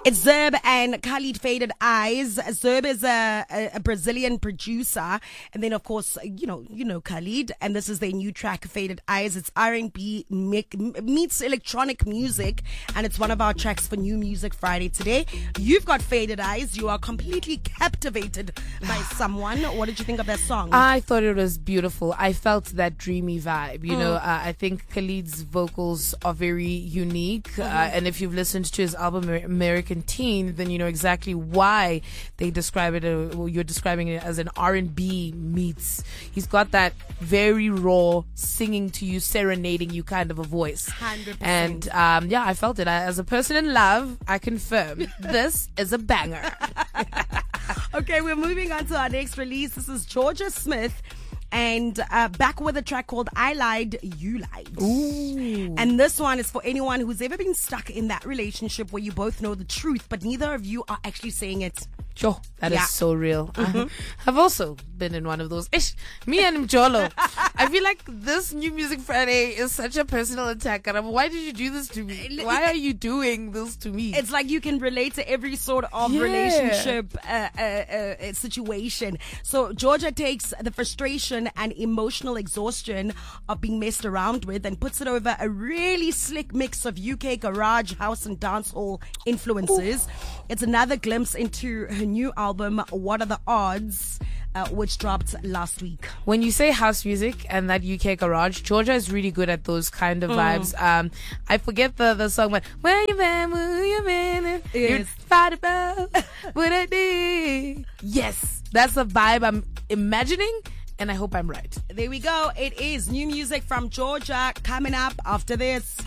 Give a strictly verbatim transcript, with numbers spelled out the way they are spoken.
It's Zerb and Khalid Faded Eyes. Zerb is a, a, a Brazilian producer, and then of course, you know, you know Khalid, and this is their new track, Faded Eyes. It's R and B meets electronic music, and it's one of our tracks for New Music Friday today. You've got Faded Eyes. You are completely captivated by someone. What did you think of that song? I thought it was beautiful. I felt that dreamy vibe. You Mm. know, uh, I think Khalid's vocals are very unique, Mm-hmm. uh, and if you've listened to his album American Teen, then you know exactly why they describe it. Uh, well, you're describing it as an R and B meets. He's got that very raw, singing to you, serenading you kind of a voice. one hundred percent. And um, yeah, I felt it. I, as a person in love, I confirm this is a banger. Okay, we're moving on to our next release. This is Georgia Smith. And uh, back with a track called I Lied, You Lied. Ooh. And this one is for anyone who's ever been stuck in that relationship where you both know the truth, but neither of you are actually saying it. Sure, that Yeah. is so real. Mm-hmm. I've also been in one of those. Ish, me and Mjolo. I feel like this New Music Friday is such a personal attack. And I'm, why did you do this to me? Why are you doing this to me? It's like you can relate to every sort of Yeah. relationship uh, uh, uh, situation. So Georgia takes the frustration and emotional exhaustion of being messed around with and puts it over a really slick mix of U K garage, house, and dancehall influences. Ooh. It's another glimpse into her new album, What Are the Odds, uh, which dropped last week. When you say house music and that U K garage, Georgia is really good at those kind of vibes. Um, I forget the, the song, but where you been, where you been? Yes. Fight about what I did. Yes, that's the vibe I'm imagining, and I hope I'm right. There we go. It is new music from Georgia coming up after this.